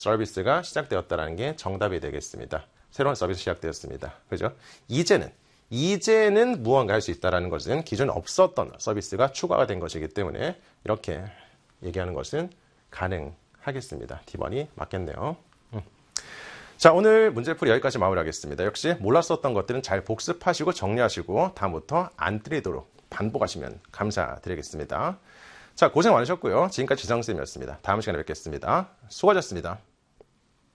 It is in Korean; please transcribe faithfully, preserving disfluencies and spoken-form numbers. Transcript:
서비스가 시작되었다는 게 정답이 되겠습니다. 새로운 서비스 시작되었습니다. 그죠? 이제는 이제는 무언가 할 수 있다는 것은 기존에 없었던 서비스가 추가가 된 것이기 때문에 이렇게 얘기하는 것은 가능하겠습니다. 디 번이 맞겠네요. 음. 자, 오늘 문제풀이 여기까지 마무리하겠습니다. 역시 몰랐었던 것들은 잘 복습하시고 정리하시고 다음부터 안 틀리도록 반복하시면 감사드리겠습니다. 자, 고생 많으셨고요. 지금까지 지성쌤이었습니다. 다음 시간에 뵙겠습니다. 수고하셨습니다.